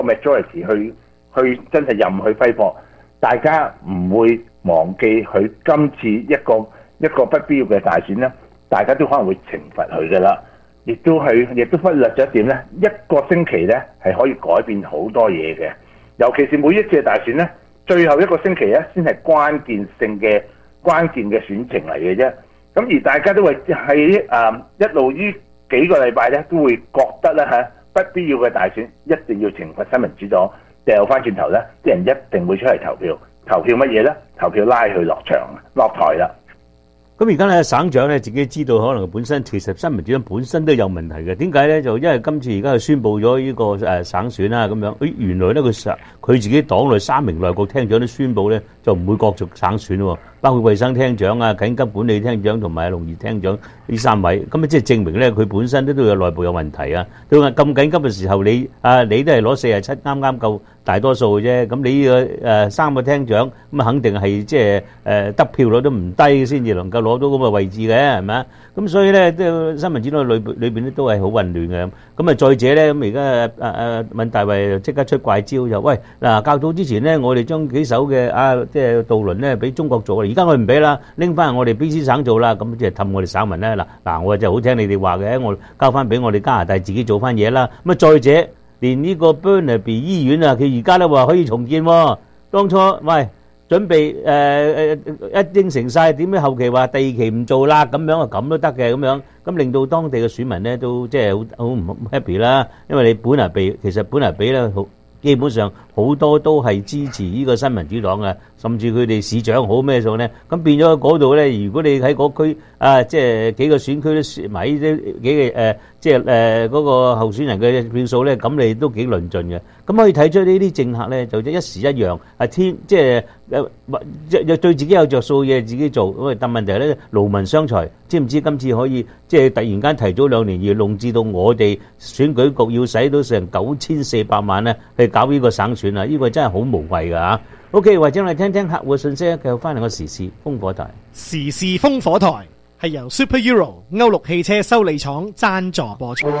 majority 去真係任去揮霍，大家唔會忘記佢今次一個不必要嘅大選咧，大家都可能會懲罰佢㗎啦。亦都忽略咗一點咧，一個星期咧係可以改變好多嘢嘅，尤其是每一次嘅大選咧，最後一個星期咧先係關鍵嘅選情嚟嘅啫。咁而大家都會喺一路於幾個禮拜咧，都會覺得咧不必要嘅大選一定要懲罰新民主黨，掉翻轉頭咧，啲人一定會出嚟投票。投票乜嘢咧？投票拉佢落台啦。 咁而家咧，省長咧自己知道，可能本身其實新民主黨本身都有問題嘅。點解咧？就因為今次而家佢宣佈咗呢個省選啦，咁樣，原來咧佢自己黨內3名內閣廳長都宣佈咧，就唔會角逐省選喎，包括衛生廳長啊、緊急管理廳長同埋農業廳長呢3位。咁即係證明咧，佢本身都有內部有問題啊。到咁緊急嘅時候，你都係攞47啱啱夠大多數嘅啫。咁你呢個3個廳長咁肯定係即係得票率都唔低先至能夠攞到咁嘅位置嘅，係咪啊？咁所以咧，即係新民主黨裏邊咧都係好混亂嘅。咁再者咧，咁而家問大衛即刻出怪招，就喂嗱，較早之前咧，我哋將幾艘嘅即係渡輪咧俾中國做，而家我哋唔俾啦，拎翻我哋 BC 省做啦，咁即係氹我哋省民咧。嗱，我就好聽你哋話嘅，我交翻俾我哋加拿大自己做翻嘢啦。咁再者，連呢個 Burnaby 醫院啊，佢而家都話可以重建喎。當初喂準備一應承晒，點解後期話第2期唔做啦？咁樣咁都得嘅咁樣，咁令到當地嘅選民咧都即係好唔 happy 啦。因為你本來其實咧基本上好多都係支持呢個新民主黨嘅，甚至佢哋市長好咩數咧，咁變咗嗰度咧，如果你喺嗰區即係幾個選區都蝕埋呢啲幾個即係嗰個候選人嘅票數咧，咁你都幾論盡嘅。咁可以睇出呢啲政客咧，就一時一樣即係對自己有着數嘅嘢自己做，咁但問題咧勞民傷財，知唔知今次可以即係突然間提早2年而弄至到我哋選舉局要使到成9400萬咧去搞呢個省選啊？呢個真係好無謂㗎嚇。OK， 或者我哋聽聽客戶嘅信息，繼續翻嚟個時事風火台。 時事風火台係由 Super Euro 歐陸汽車修理廠贊助播出。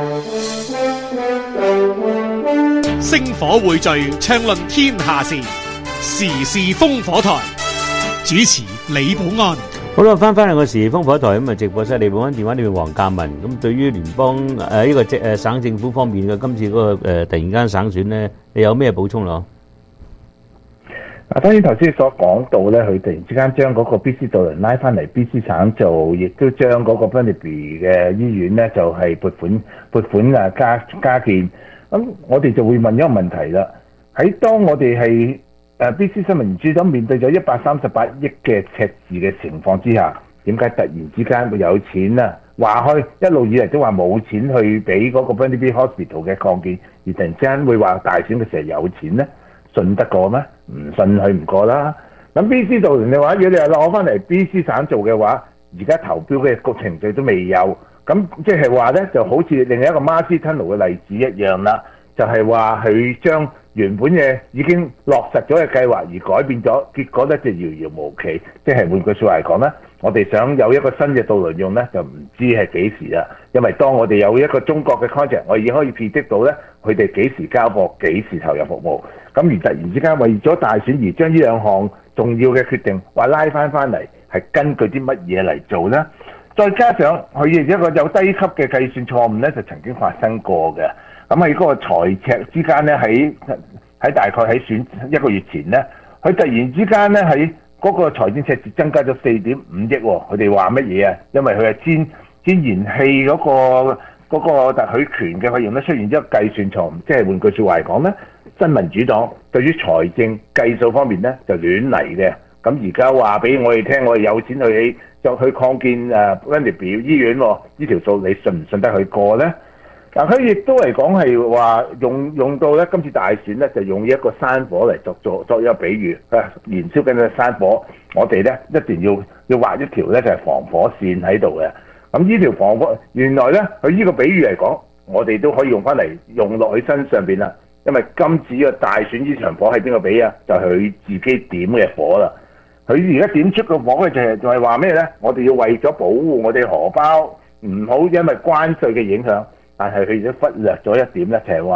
星火匯聚，暢論天下事。時事風火台主持李寶安。 好啦，翻嚟個時事風火台咁啊，直播室李寶安電話裏面黃鑑文。咁對於聯邦呢個省政府方面嘅今次嗰個突然間省選咧，你有咩補充咯？ 當然頭先所講到咧，佢突然之間將嗰個 BC 渡輪拉翻嚟 BC 省做，亦都將嗰個 Burnaby 嘅醫院咧就係撥款加建。咁我哋就會問一個問題啦，喺當我哋係BC 新民主黨面對咗138億嘅赤字嘅情況之下，點解突然之間會有錢啊？話開一路以嚟都話冇錢去俾嗰個 Burnaby Hospital 嘅擴建，而突然之間會話大選嘅時候有錢咧？信得過咩？唔信佢唔過啦。咁 BC 渡輪嘅話，如果你係攞翻嚟 BC 省做嘅話，而家投標嘅個程序都未有，咁即係話咧，就好似另一個 Marcy Tunnel 嘅例子一樣啦，就係話佢將原本嘅已經落實咗嘅計劃而改變咗，結果咧就遙遙無期。即係換句説話嚟講咧，我哋想有一個新嘅渡輪用咧，就唔知係幾時啦。因為當我哋有一個中國嘅 project，我已經可以 predict 到咧，佢哋幾時交貨，幾時投入服務。咁而突然之間為咗大選而將呢兩項重要嘅決定話拉翻嚟，係根據啲乜嘢嚟做呢？再加上佢一個有低級嘅計算錯誤咧，就曾經發生過嘅。咁喺嗰個財赤之間咧，喺大概喺選1個月前咧，佢突然之間咧喺嗰個財政赤字增加咗4.5億喎。佢哋話乜嘢啊？因為佢係天然氣嗰個特許權嘅費用咧出現咗計算錯誤，即係換句説話嚟講咧，新民主黨對於財政計數方面咧就亂嚟嘅。咁而家話俾我哋聽，我哋有錢去擴建Burnaby 醫院喎，呢條數你信唔信得佢過咧？嗱，佢亦都嚟講係話用到咧，今次大選咧就用一個山火嚟作一個比喻，燃燒緊嘅山火，我哋咧一定要畫一條咧就係防火線喺度嘅。咁呢條防火原來咧，佢呢個比喻嚟講，我哋都可以用翻嚟用落佢身上邊啦。因為今次嘅大選呢場火係邊個俾啊？就係佢自己點嘅火啦。佢而家點出個火嘅就係話咩咧？我哋要為咗保護我哋荷包，唔好因為關稅嘅影響。但係佢都忽略咗一點咧，就係話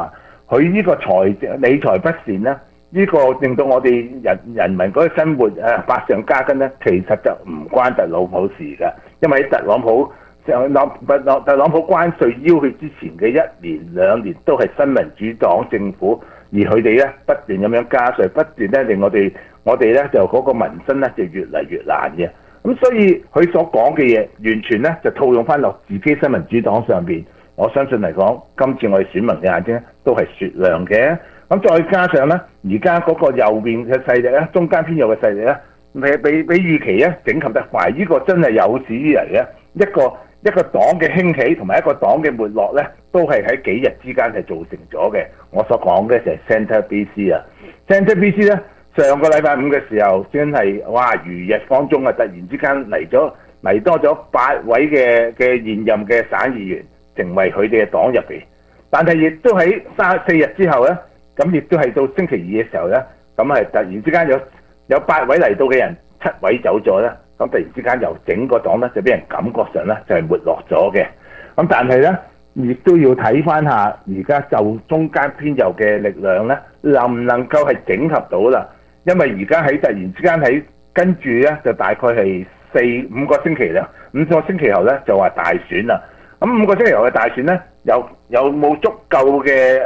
佢呢個理財不善咧，呢個令到我哋人民嗰個生活百上加斤咧，其實就唔關特朗普事㗎，因為特朗普關稅要佢之前嘅1年2年都係新民主黨政府，而佢哋咧不斷咁樣加稅，不斷咧令我哋咧就嗰個民生咧就越嚟越難嘅。咁所以佢所講嘅嘢完全咧就套用翻落自己新民主黨上邊。我相信嚟講，今次我哋選民嘅眼睛都係雪亮嘅。咁再加上咧，而家嗰個右邊嘅勢力咧，中間偏右嘅勢力咧，比預期咧整合得快。呢個真係有史以嚟嘅一個黨嘅興起同埋一個黨嘅沒落咧，都係喺幾日之間係造成咗嘅。我所講嘅就係 Centre BC 啊 ，Centre BC 咧上個禮拜5嘅時候真係哇如日方中啊！突然之間嚟多咗8位嘅現任嘅省議員成為佢哋嘅黨入邊，但係亦都喺4日之後咧，咁亦都係到星期2嘅時候咧，咁係突然之間有8位嚟到嘅人，7位走咗咧，咁突然之間由整個黨咧就俾人感覺上咧就係沒落咗嘅。咁但係咧，亦都要睇翻下而家就中間偏右嘅力量咧，能唔能夠係整合到啦？因為而家喺突然之間跟住咧，就大概係5個星期啦，5個星期後咧就話大選啦。咁5個星期後嘅大選咧，有冇足夠嘅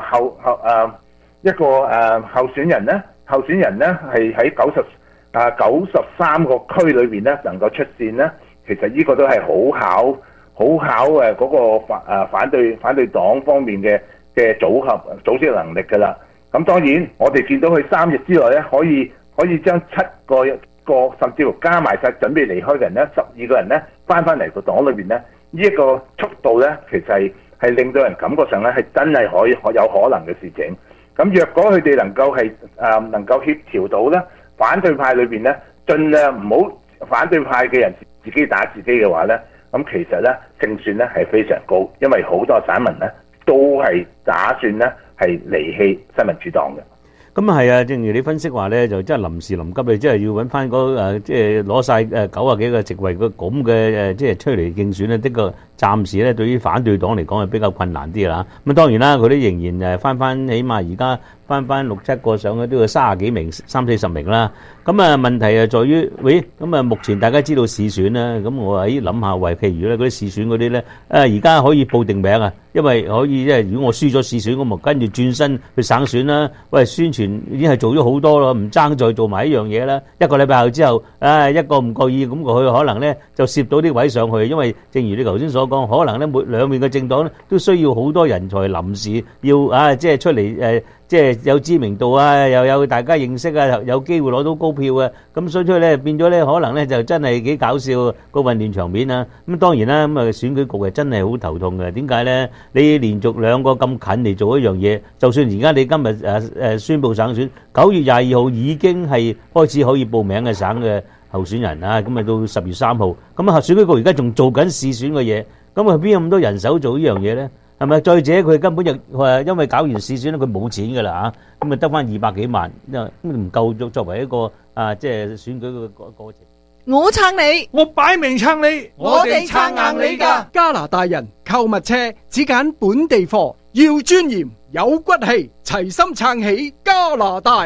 候選人咧？候選人咧係喺93個區裏邊咧能夠出線咧，其實呢個都係好考嗰個反對黨方面嘅組織能力㗎啦。咁當然我哋見到佢3日之內咧可以將7個甚至乎加埋晒準備離開嘅人咧，12個人咧翻嚟個黨裏邊咧，呢一個速度咧其實係令到人感覺上咧係真係有可能嘅事情。咁若果佢哋能夠協調到咧，反對派裏邊咧盡量唔好反對派嘅人自己打自己嘅話咧，咁其實咧勝算咧係非常高，因為好多省民咧都係打算咧係離棄新民主黨嘅。 咁係啊，正如你分析話咧，就真係臨時臨急，你真係要揾翻即係攞晒90幾個席位嘅咁嘅即係出嚟競選咧，的確暫時咧對於反對黨嚟講係比較困難啲啦。咁當然啦，佢都仍然翻起碼而家翻6-7個上去都要30幾名、30-40名啦。咁問題係在於，咁目前大家知道市選啦，咁我諗下譬如咧嗰啲市選嗰啲咧，而家可以報定名啊，因為可以即係如果我輸咗市選，我咪跟住轉身去省選啦。宣傳已經係做咗好多咯，唔爭再做埋一樣嘢啦。1個禮拜後之後，一個唔覺意咁佢可能咧就攝到啲位上去，因為正如你頭先所講，可能咧兩面嘅政黨咧都需要好多人才臨時要即係出嚟即係有知名度啊，又有大家認識啊，有機會攞到高票啊，咁所以出去咧變咗咧，可能咧就真係幾搞笑個混亂場面啊！咁當然啦，咁選舉局係真係好頭痛嘅。點解咧？你連續2個咁近嚟做一樣嘢，就算而家你今日宣布省選，9月22號已經係開始可以報名嘅省嘅候選人啊，咁到10月3號，咁選舉局而家仲做緊試選嘅嘢，咁邊有咁多人手做呢樣嘢咧？係咪？再者佢根本就因為搞完試選咧，佢冇錢㗎啦嚇，咁咪得翻200幾萬，唔夠作為一個即係選舉嘅過程。 我撐你， 我擺明撐你， 我哋撐硬你㗎。 加拿大人購物車只揀本地貨，要尊嚴有骨氣，齊心撐起加拿大。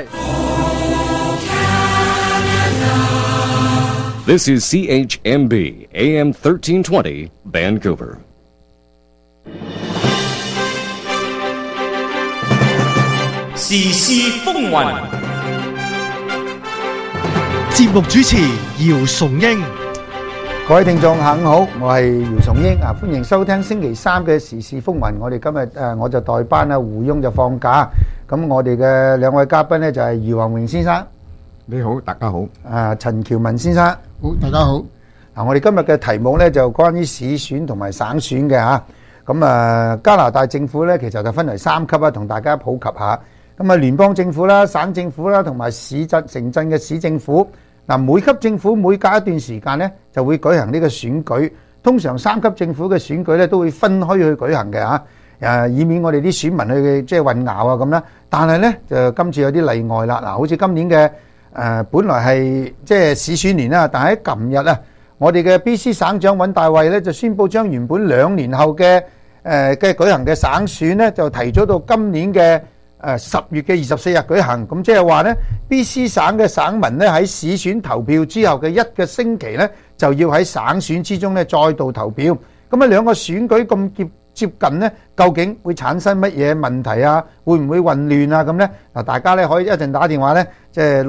This is CHMB AM 1320 Vancouver. 時事風雲， 節目主持姚崇英。 各位聽眾下午好，我係姚崇英啊，歡迎收聽星期3嘅時事風雲。我哋今日我就代班啊，胡庸就放假。咁我哋嘅2位嘉賓呢就係余宏榮先生， 你好，大家好。 陳喬文先生， 好，大家好。 我哋今日嘅題目呢就關於市選同埋省選嘅嚇。咁加拿大政府呢其實就分為3級啊，同大家普及下。咁聯邦政府啦、省政府啦，同埋市鎮、城鎮嘅市政府。嗱，每級政府每隔一段時間呢，就會舉行呢個選舉。通常3級政府嘅選舉呢，都會分開去舉行嘅嚇，以免我哋啲選民去即係混淆啊咁啦。但係呢，就今次有啲例外啦。嗱，好似今年嘅本來係即係市選年啦，但係喺琴日啊，我哋嘅 BC 省長尹大衛呢，就宣布將原本2年後嘅嘅舉行嘅省選咧，就提早到今年嘅10月嘅24日舉行。咁即係話咧 ，BC 省嘅省民咧喺市選投票之後嘅1個星期咧，就要喺省選之中咧再度投票。咁啊兩個選舉咁接近咧，究竟會產生乜嘢問題啊？會唔會混亂啊？咁咧嗱，大家咧可以一陣打電話咧，即係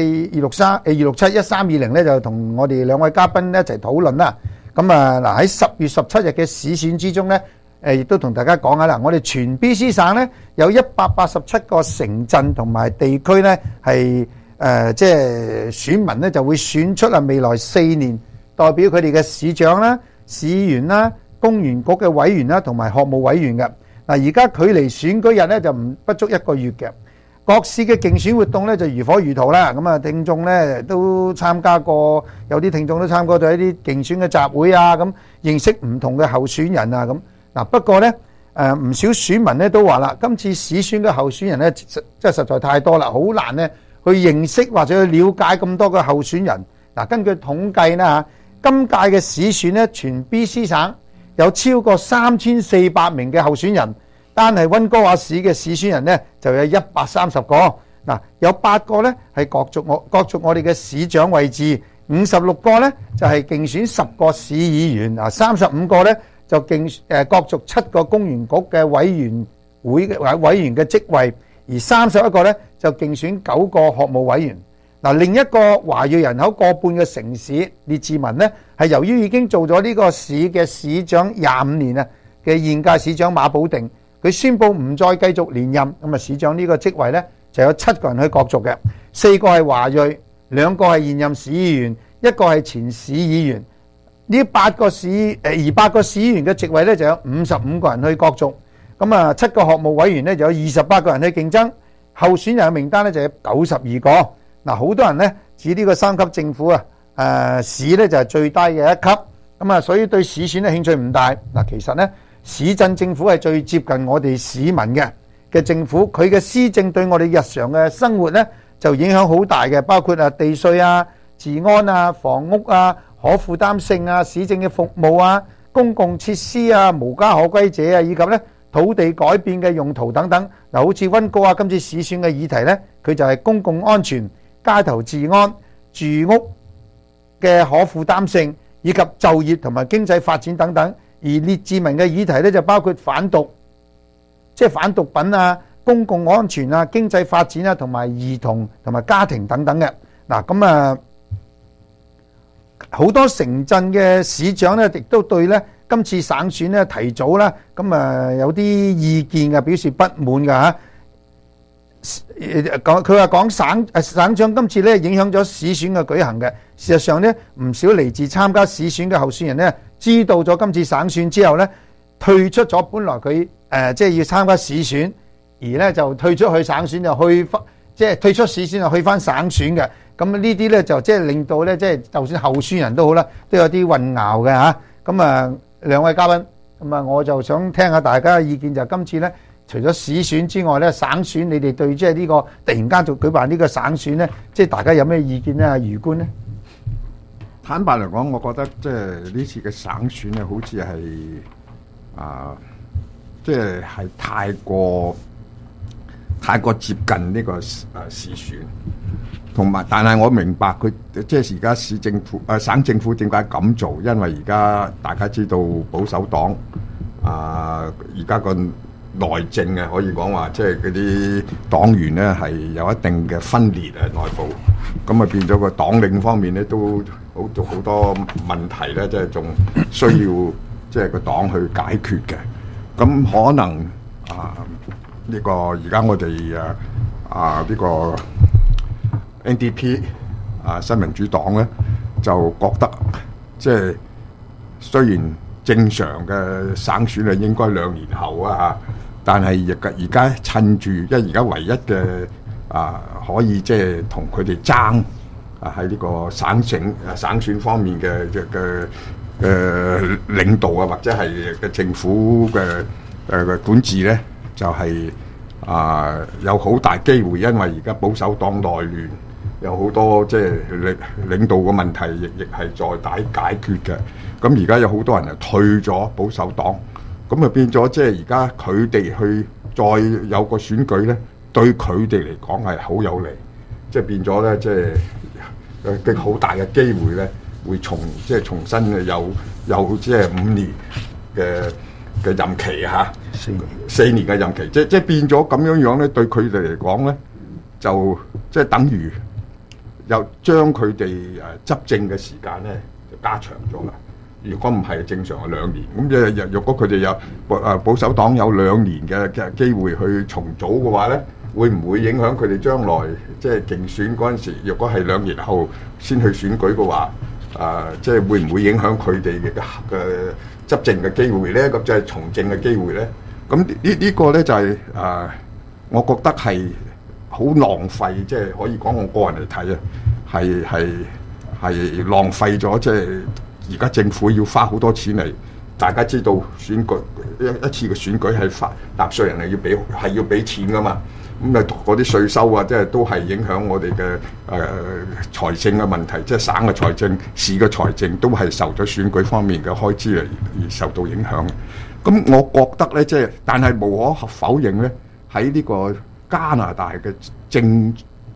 604-263-267-1320咧，就同我哋兩位嘉賓一齊討論啦。咁啊嗱，喺10月17日嘅市選之中咧，亦都同大家講下啦。我哋全 BC 省咧有187個城鎮同埋地區咧係即係選民咧就會選出未來4年代表佢哋嘅市長啦、市議員啦、公園局嘅委員啦，同埋學務委員嘅嗱，而家距離選舉日咧就不足1個月嘅。各市嘅競選活動咧就如火如荼啦。咁啊，聽眾咧都參加過，有啲聽眾都參加咗一啲競選嘅集會啊，咁認識唔同嘅候選人啊，咁嗱。不過咧唔少選民咧都話啦，今次市選嘅候選人咧即係實在太多啦，好難咧去認識或者去了解咁多嘅候選人嗱。根據統計啦嚇，今屆嘅市選咧，全 BC 省有超過3400名嘅候選人，單係溫哥華市嘅市選人呢，就有130個。嗱，有8個呢係角逐我哋嘅市長位置，56個呢就係競選10個市議員，35個呢就角逐7個公園局嘅委員嘅職位，而31個呢就競選9個學務委員。嗱，另一個華裔人口過半嘅城市列治文呢，係由於已經做咗呢個市嘅市長25年啊嘅現屆市長馬保定，佢宣布唔再繼續連任，咁啊市長呢個職位呢，就有7個人去角逐嘅，4個係華裔，2個係現任市議員，1個係前市議員。呢8個8個市議員嘅職位呢，就有55個人去角逐，咁啊7個學務委員呢，就有28個人去競爭，候選人嘅名單呢，就有92個。嗱，好多人咧指呢個3級政府市咧就係最低嘅1級，咁啊，所以對市選咧興趣唔大。嗱，其實咧市鎮政府係最接近我哋市民嘅政府，佢嘅施政對我哋日常嘅生活咧就影響好大嘅，包括地稅啊、治安啊、房屋啊、可負擔性啊、市政嘅服務啊、公共設施啊、無家可歸者啊，以及咧土地改變嘅用途等等。嗱，好似溫哥華今次市選嘅議題咧，佢就係公共安全、街頭治安、住屋嘅可負擔性，以及就業同埋經濟發展等等。而列治文嘅議題咧就包括反毒，即係反毒品啊、公共安全啊、經濟發展啊，同埋兒童同埋家庭等等嘅。嗱，咁啊好多城鎮嘅市長咧，亦都對咧今次省選咧提早啦，咁啊有啲意見嘅，表示不滿㗎嚇。佢話講省長今次咧影響咗市選嘅舉行嘅。事實上咧，唔少嚟自參加市選嘅候選人咧，知道咗今次省選之後咧，退出咗本來佢即係要參加市選，而咧就退出去省選，就去即係退出市選就去翻省選嘅。咁呢啲咧就即係令到咧，即係就算候選人都好啦，都有啲混淆嘅嚇。咁啊，兩位嘉賓，咁啊，我就想聽下大家嘅意見，就今次咧。除咗市選之外咧，省選你哋對即係呢個突然間就舉辦呢個省選咧，即係大家有咩意見咧？余官咧？ 坦白嚟講，我覺得即係呢次嘅省選咧，好似係即係太過接近呢個市選，同埋但係我明白佢即係而家市政府省政府點解咁做，因為而家大家知道保守黨而家個內政可以講話，即係嗰啲黨員咧係有一定嘅分裂內部，咁啊變咗個黨領方面咧都好多問題咧，即係仲需要即係個黨去解決嘅。咁可能呢個而家我哋呢個 NDP 新民主黨咧就覺得即係雖然正常嘅省選係應該2年後啊，但係而家趁住，因為而家唯一嘅可以即係同佢哋爭喺呢個省選方面嘅領導或者係嘅政府嘅管治咧，就係有好大機會，因為而家保守黨內亂，有好多即係領導嘅問題，亦係在解決嘅。咁而家有好多人退咗保守黨， 咁啊變咗即係而家佢哋去再有個選舉咧，對佢哋嚟講係好有利，即係變咗咧，即係好大嘅機會咧，會重新有即係5年嘅任期嚇，4年嘅任期，即係變咗咁樣咧，對佢哋嚟講咧，就即係等於又將佢哋執政嘅時間咧就加長咗啦。如果唔係正常係2年，咁若果佢哋有保守黨有2年嘅機會去重組嘅話咧，會唔會影響佢哋將來即係競選嗰陣時？若果係2年後先去選舉嘅話，即係會唔會影響佢哋嘅執政嘅機會咧？咁即係從政嘅機會咧？咁呢個咧就係我覺得係好浪費，即係可以講我個人嚟睇啊，係浪費咗即係。而家政府要花好多錢嚟，大家知道選舉一次嘅選舉係納稅人係要俾錢噶嘛，咁啊嗰啲稅收啊，即係都係影響我哋嘅財政嘅問題，即係省嘅財政、市嘅財政都係受咗選舉方面嘅開支而受到影響。咁我覺得咧，即係但係無可否認咧，喺呢個加拿大嘅政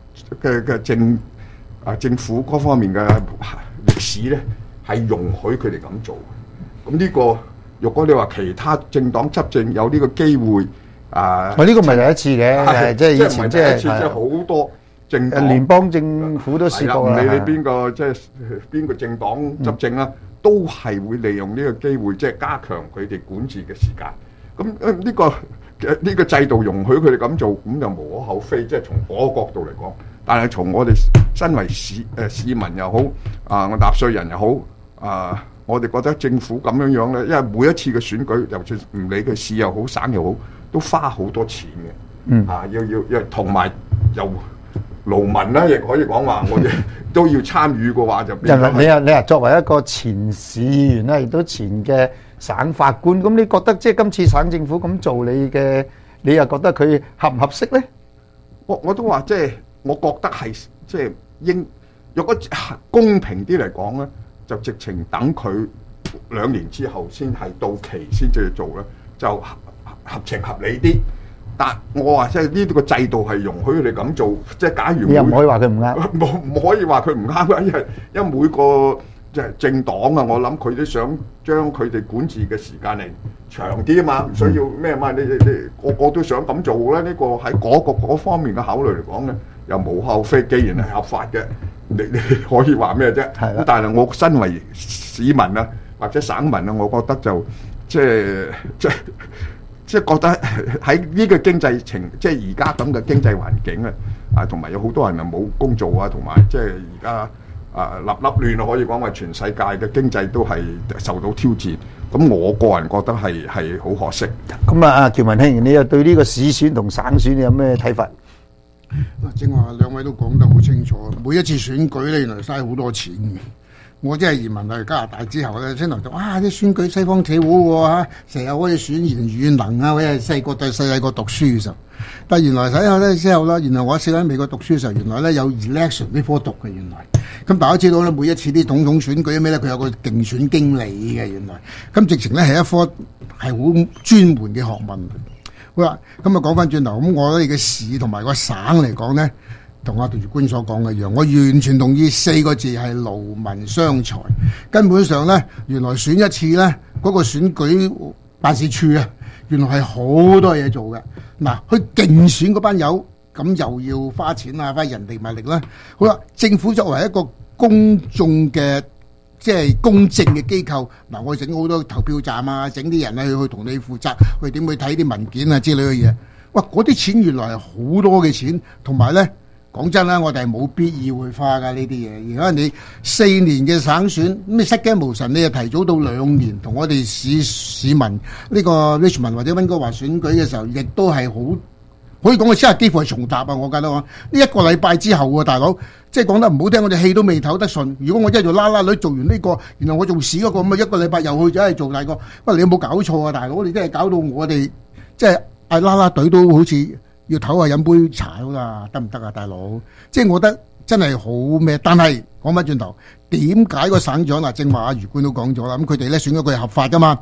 府嗰方面嘅歷史咧，係容許佢哋咁做，咁呢個如果你話其他政黨執政有呢個機會， 呢個唔係第一次嘅，即係以前即係好多政黨聯邦政府都試過唔理你邊個即係邊個政黨執政啦，都係會利用呢個機會即係加強佢哋管治嘅時間。咁呢個制度容許佢哋咁做，咁就無可厚非，即係從嗰個角度嚟講。但係從我哋身為市民又好，我納稅人又好。我哋覺得政府咁樣樣咧，因為每一次嘅選舉，就算唔理佢市又好、省又好，都花好多錢嘅。要同埋由勞民啦，亦可以講話，我哋都要參與嘅話就變咗。 你作為一個前市議員啦，亦都前嘅省法官，咁你覺得即係今次省政府咁做，你又覺得佢合唔合適咧？ 我都話即係，我覺得係即係若果公平啲嚟講咧。就直情等佢2年之後先係到期先至去做咧，就合情合理啲。但我話即係呢個制度係容許佢哋咁做，即係假如你又唔可以話佢唔啱， 唔可以話佢唔啱，因為每個即係政黨啊，我諗佢都想將佢哋管治嘅時間嚟長啲啊嘛，唔需要咩嘛，你個個都想咁做咧。呢個喺嗰方面嘅考慮嚟講咧，又無可厚非。既然係合法嘅。你可以話咩啫？咁但係我身為市民啊，或者省民啊，我覺得就即係覺得喺呢個經濟即係而家咁嘅經濟環境啊，同埋有好多人啊冇工做啊，同埋即係而家立亂啊，可以講話全世界嘅經濟都係受到挑戰。咁我個人覺得係好可惜。 咁啊，喬文兄，你又對呢個市選同省選有咩睇法？ 正話兩位都講得好清楚，每一次選舉咧，原來嘥好多錢嘅。我真係移民去加拿大之後咧，先頭就啲選舉西方社會喎，成日可以選賢與能啊，或者細個讀書嘅時候。但原來睇下咧之後咧，原來我喺美國讀書嘅時候，原來咧有 election 呢科讀嘅原來。咁大家知道咧，每一次啲總統選舉咩咧，佢有個競選經理嘅原來。咁直情咧係一科係好專門嘅學問。好啦，咁啊講翻轉頭，咁我哋嘅市同埋個省嚟講咧，同阿杜月官所講嘅一樣，我完全同意4個字係勞民傷財。根本上咧，原來選一次咧，嗰個選舉辦事處啊，原來係好多嘢做嘅。嗱，去競選嗰班友，咁又要花錢啊，花人力物力啦。好啦，政府作為一個公眾嘅即係公正嘅機構，嗱，我整好多投票站啊，整啲人去同你負責，去點去睇啲文件啊之類嘅嘢。哇，嗰啲錢原來係好多嘅錢，同埋咧講真啦，我哋係冇必要去花㗎呢啲嘢。而家你4年嘅省選，咩失驚無神，你又提早到2年，同我哋市民呢個 Richmond 或者溫哥華選舉嘅時候，亦都係好可以講嘅，真係幾乎係重疊啊！我覺得呢1個禮拜之後喎，大佬，即係講得唔好聽，我哋氣都未唞得順。如果我一做啦啦女做完呢個，然後我仲試嗰個咁啊，1個禮拜又去咗係做大個，喂，你有冇搞錯啊，大佬？你真係搞到我哋即係嗌啦啦隊都好似要唞下飲杯茶啦，得唔得啊，大佬？即係我覺得真係好咩？但係講翻轉頭，點解個省長嗱，正話阿余官都講咗啦，咁佢哋咧選咗佢係合法噶嘛？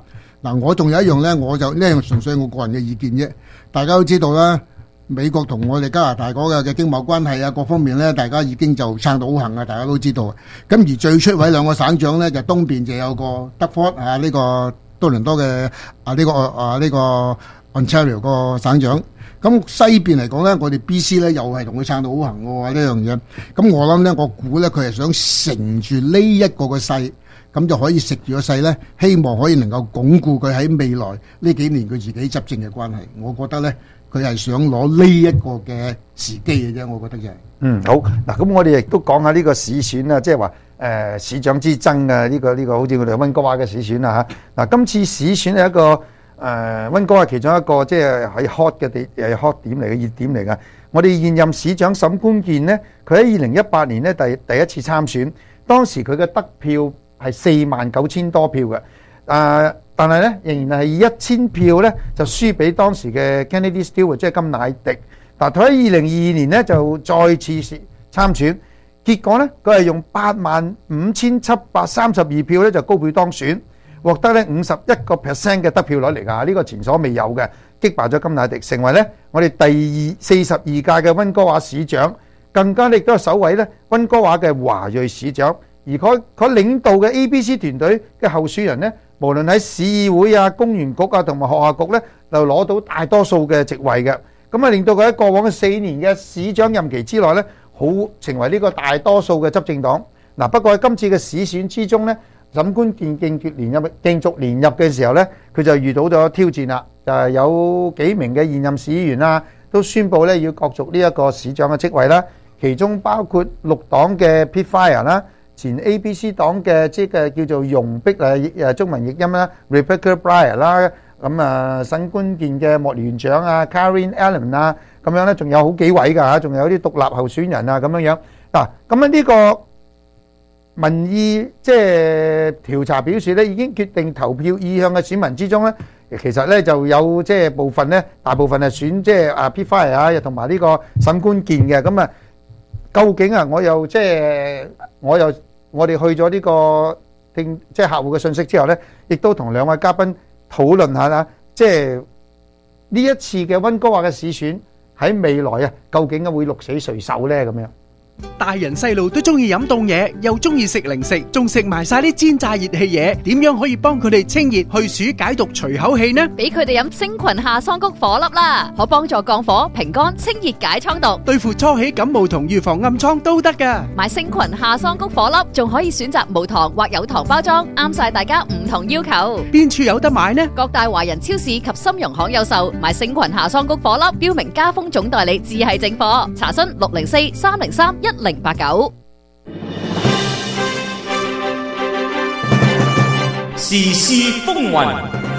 嗱，我仲有一樣咧，我就呢樣純粹我個人嘅意見啫。大家都知道啦，美國同我哋加拿大嗰個嘅經貿關係啊，各方面咧，大家已經就撐到好行啊，大家都知道。咁而最出位兩個省長咧，就東邊就有個德福啊，呢個多倫多嘅呢個 Ontario 個省長。咁西邊嚟講咧，我哋 BC 咧又係同佢撐到好行喎呢樣嘢。咁我諗咧，我估咧佢係想乘住呢一個嘅勢。咁就可以食住個勢咧，希望可以能夠鞏固佢喺未來呢幾年佢自己執政嘅關係。我覺得咧，佢係想攞呢一個嘅時機嘅啫。我覺得就係。 好嗱，咁我哋亦都講下呢個市選啦，即係話市長之爭啊，呢個好似我哋溫哥華嘅市選啊嚇。嗱，今次市選係一個溫哥華其中一個即係喺 hot 嘅hot 點嚟嘅熱點嚟㗎。我哋現任市長沈冠健呢，佢喺2018年呢第一次參選，當時佢嘅得票係49,000多票嘅，但係咧仍然係1000票咧就輸俾當時嘅 Kennedy Stewart， 即係甘迺迪。但佢喺2022年咧就再次參選，結果咧佢係用85,732票咧就高票當選，獲得咧51% 嘅得票率嚟㗎，呢個前所未有嘅，擊敗咗甘迺迪，成為咧我哋第42屆嘅溫哥華市長，更加亦都係首位咧溫哥華嘅華裔市長。而佢領導嘅 ABC 團隊嘅候選人呢，無論喺市議會啊、公園局啊同埋學校局呢，就攞到大多數嘅席位嘅，咁啊令到佢喺過往嘅4年嘅市長任期之內呢，好成為呢個大多數嘅執政黨。嗱，不過喺今次嘅市選之中呢，沈冠健競逐連任嘅時候呢，佢就遇到咗挑戰啦，就係有幾名嘅現任市議員啊，都宣布呢要角逐呢一個市長嘅職位啦，其中包括綠黨嘅 Pete Fire 啦。前 ABC 黨嘅即係叫做容碧中文譯音啦 Rebecca Bryant 啦，咁沈冠健嘅幕僚長啊 Karen Allen 啊，咁樣咧仲有好幾位㗎嚇，仲有啲獨立候選人啊咁樣樣。嗱，咁呢個民意即係調查表示咧，已經決定投票意向嘅選民之中咧，其實咧就有即係部分咧，大部分係選即係Pete Fire啊，同埋呢個沈冠健嘅咁啊。究竟啊，我哋去咗呢個即係客戶嘅信息之後呢，亦都同兩位嘉賓討論下啦，即係呢一次嘅溫哥華嘅市選喺未來啊，究竟會鹿死誰手呢？咁樣。 大人細路都中意飲凍嘢，又中意食零食，仲食埋晒啲煎炸熱氣嘢，點樣可以幫佢哋清熱去暑解毒除口氣呢？ 俾佢哋飲星群夏桑菊火粒啦，可幫助降火平肝清熱解瘡毒， 對付初起感冒同預防暗瘡都得噶。 買星群夏桑菊火粒，仲可以選擇無糖或有糖包裝，啱晒大家唔同要求。 邊處有得買呢？ 各大華人超市及深融行有售。買星群夏桑菊火粒，標明加豐總代理，只係正貨。查詢604-303-1089。 時事風雲，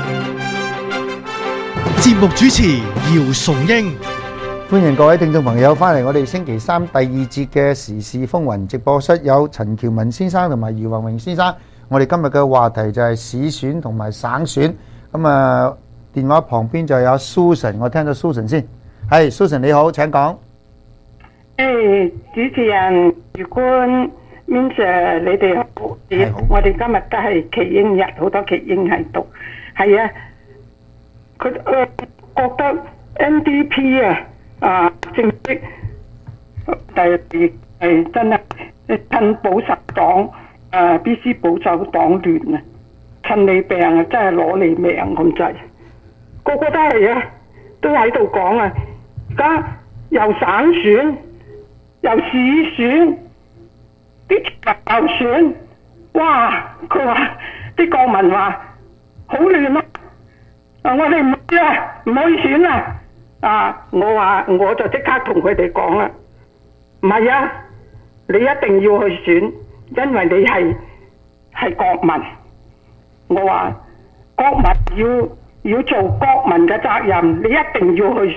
節目主持姚崇英。 歡迎各位聽眾朋友翻嚟我哋星期三第二節嘅時事風雲直播室，有陳喬文先生同埋姚宏榮先生。我哋今日嘅話題就係市選同埋省選。咁啊，電話旁邊就有 Susan， 我聽到 Susan 先。係 Susan 你好，請講。 主持人余官 Min Sir 你哋好，我哋今日都係奇英日，好多奇英喺度。係啊，佢覺得 NDP 正式係真係趁保守黨BC 保守黨亂啊，趁你病啊，真係攞你命咁滯。個個都係啊，都喺度講啊，而家又省選。又市選，啲又選，哇！佢話啲國民話好亂咯，我哋唔知啊，唔可以選啦。我話我就即刻同佢哋講啦，唔係啊，你一定要去選，因為你係國民。我話國民要做國民嘅責任，你一定要去選。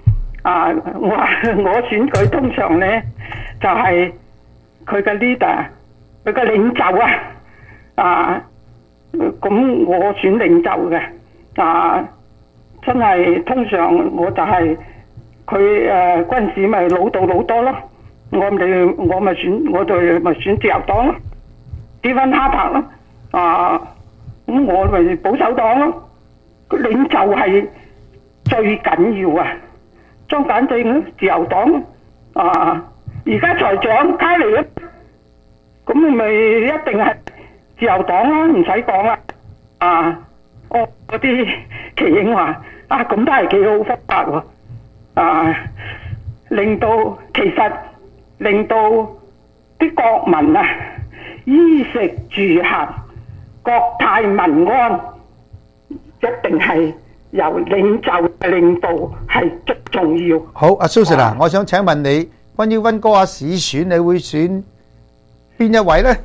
我選舉通常咧就係佢嘅 leader， 佢嘅領袖咁我選領袖嘅真係通常我就係佢軍事咪老到老多咯，我咪選自由黨咯，Stephen Harper咯，咁我咪保守黨咯， 領袖係最緊要啊！張簡正自由黨啊，而家財長卡尼咧，咁咪一定係自由黨啦，唔使講啦。啊，嗰啲奇英話啊，咁都係幾好方法喎。啊，令到啲國民啊，衣食住行國泰民安，一定係由領袖嘅領導係最重要。 好，阿蘇 Sir 啊，我想請問你，關於溫哥華市選，你會選邊一位咧？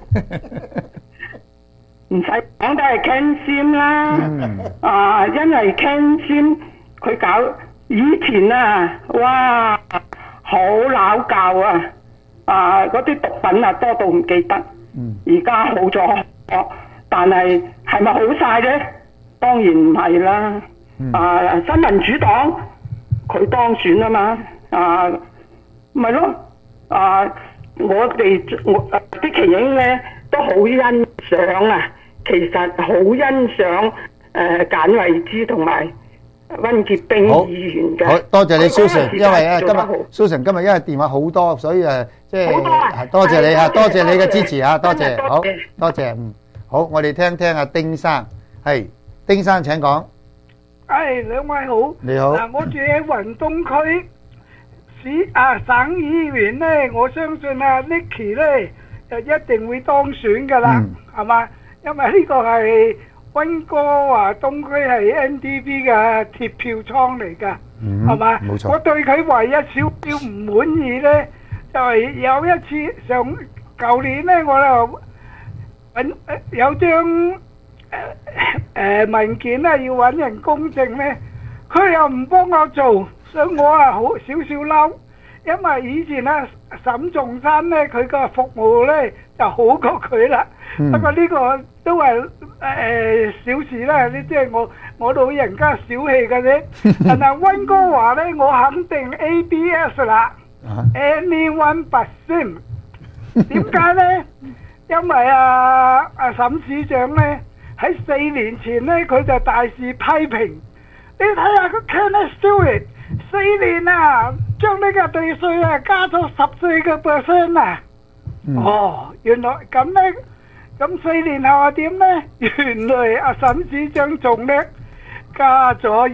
唔使講都係 Ken Sim 啦，因為 Ken Sim 佢搞以前啊，哇，好撈教啊，嗰啲毒品啊多到唔記得，而家好咗，但係係咪好晒咧？當然唔係啦。新民主黨佢當選啊嘛，咪咯，我哋啲奇英咧都好欣賞啊，其實好欣賞簡慧芝同埋溫潔冰議員嘅。 好多謝你蘇 Sir，因為咧今日蘇 Sir 今日因為電話好多，所以即係多謝你啊，多謝你嘅支持啊，多謝，好多謝，好，我哋聽聽阿丁生，係丁生請講。 兩位好， 你好。 嗱，我住喺雲東區省議員咧，我相信Nicky 咧就一定會當選噶啦，係嘛？因為呢個係溫哥華東區係 NDP 嘅鐵票倉嚟噶，係嘛？冇錯。我對佢唯一少少唔滿意咧，就係有一次舊年咧，我就有張文件咧要揾人公證咧，佢又唔幫我做，所以我好少少嬲。因為以前咧沈仲山咧佢個服務咧就好過佢啦，不過呢個都係小事啦，呢即係我老人家小氣嘅啫。但係溫哥華咧，我肯定 ABS 啦，anyone but him。點解咧？因為沈市長咧喺4年前咧佢就大肆批評，你睇下佢 Kenneth Stewart 4年啊，將呢個地稅加咗14%啊！原來咁咧，咁4年後係點咧？原來沈市長仲叻，加咗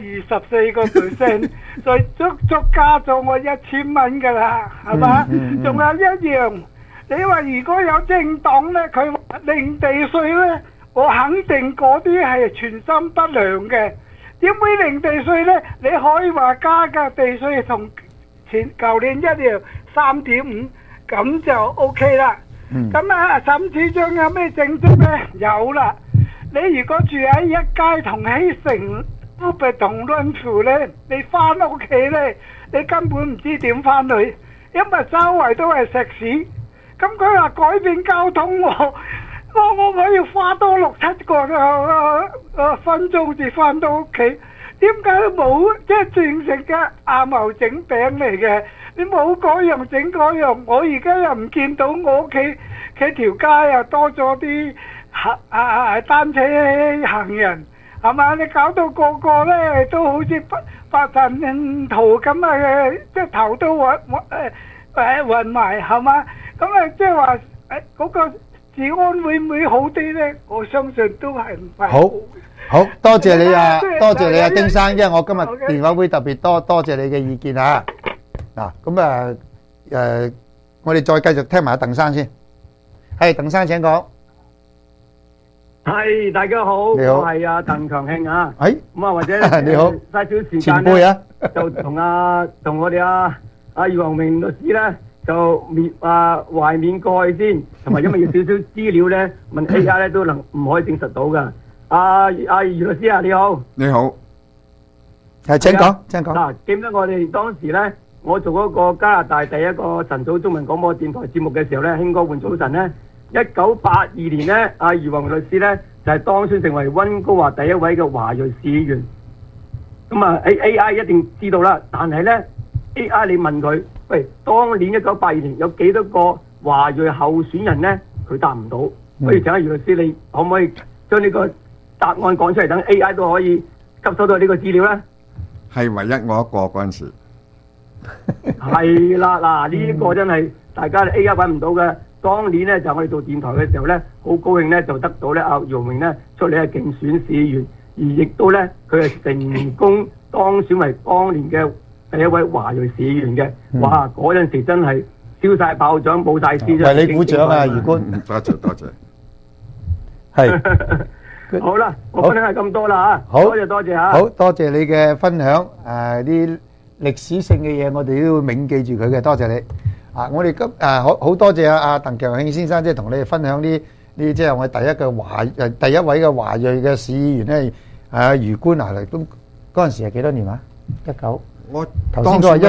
24%，所以足加咗我1000蚊噶啦，係嘛？仲有一樣，你話如果有政黨咧，佢零地稅咧，我肯定嗰啲係全心不良嘅。點會零地稅呢？你可以話加嘅地稅同舊年一樣3.5，咁就 OK 啦。咁沈市長有咩政績呢？有啦。你如果住喺一街同希城、烏伯同潤湖呢，你翻屋企呢，你根本唔知點翻去，因為周圍都係石屎。咁佢話改變交通喎。我要花多6-7個分鐘至翻到屋企，點解冇？即係正式嘅阿茂整餅嚟嘅，你冇嗰樣整嗰樣。我而家又唔見到我屋企條街又多咗啲單車行人，係嘛？你搞到個個咧都好似發神圖咁即係頭都暈埋，係嘛？咁即係話嗰個治安會唔會好啲咧？我相信都係唔係。 好多謝你啊，多謝你啊，丁生，因為我今日電話會特別多謝你嘅意見啊。嗱，咁我哋再繼續聽埋阿鄧生先。係鄧生請講。 係大家好， 你好， 我係阿鄧強慶啊。咁或者你好， 嘥少時間前輩啊， 就同我哋阿余宏明律師咧。就懷緬過去先，同埋因為要少少資料咧，問 AI 咧都唔可以證實到噶。余律師啊，你好。 你好。 係請講。 嗱，記唔記得我哋當時咧，我做嗰個加拿大第一個晨早中文廣播電台節目嘅時候咧，興哥換早晨咧，1982年咧，余宏明律師咧就係當選成為溫哥華第一位嘅華裔市議員。咁AI 一定知道啦，但係咧 AI 你問佢。喂，當年1982年有幾多個華裔候選人呢？佢答唔到。不如請阿余律師，你可唔可以將呢個答案講出嚟，等 AI 都可以吸收到呢個資料咧？ 係唯一我一個嗰陣時。 係啦，嗱呢個真係大家 A 一揾唔到嘅。當年咧就我哋做電台嘅時候咧，好高興咧就得到咧阿姚明咧出嚟係競選市議員，而亦都咧佢係成功當選為當年嘅第一位華裔市議員嘅。哇！嗰陣時真係燒晒炮仗，冇晒事。 為你鼓掌啊，余官！ 多謝多謝。 係。 好啦，我分享係咁多啦嚇。 好， 多謝多謝嚇。 好多謝你嘅分享。啲歷史性嘅嘢，我哋都要銘記住佢嘅。多謝你。我哋好多謝阿鄧強慶先生，即係同你哋分享呢即係我第一位嘅華裔嘅市議員咧，余官嚟都嗰陣時係幾多年啊？19， 我頭先都話